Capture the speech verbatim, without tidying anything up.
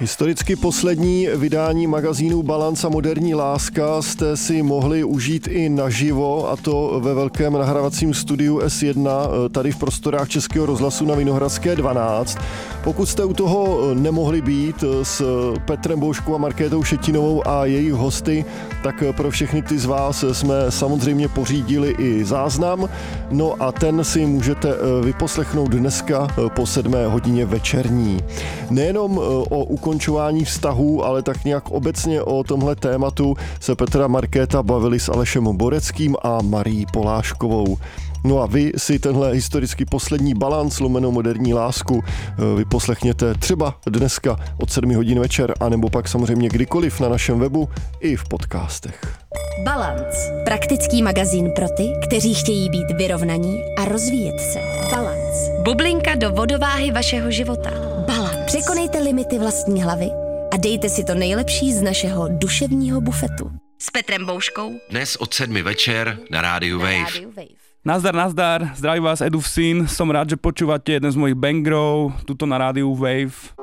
Historicky poslední vydání magazínu Balance a moderní láska jste si mohli užít i naživo, a to ve velkém nahrávacím studiu S jedna tady v prostorách Českého rozhlasu na Vinohradské dvanáct. Pokud jste u toho nemohli být s Petrem Bouškou a Markétou Šetinovou a jejich hosty, tak pro všechny ty z vás jsme samozřejmě pořídili i záznam. No a ten si můžete vyposlechnout dneska po sedmé hodině večerní. Nejenom o ukončování vztahů, ale tak nějak obecně o tomhle tématu se Petra Markéta bavili s Alešem Boreckým a Marií Poláškovou. No a vy si tenhle historicky poslední Balans lomeno moderní lásku vyposlechněte třeba dneska od sedmi hodin večer, anebo pak samozřejmě kdykoliv na našem webu i v podcastech. Balance. Praktický magazín pro ty, kteří chtějí být vyrovnaní a rozvíjet se. Balance. Bublinka do vodováhy vašeho života. Balance. Překonejte limity vlastní hlavy a dejte si to nejlepší z našeho duševního bufetu. S Petrem Bouškou. Dnes od sedmi večer na rádiu Wave. Na rádiu Wave. Nazdar, nazdar, zdraví vás Edu Vsín, som rád, že počúvate jeden z mojich bangrov, tuto na rádiu Wave.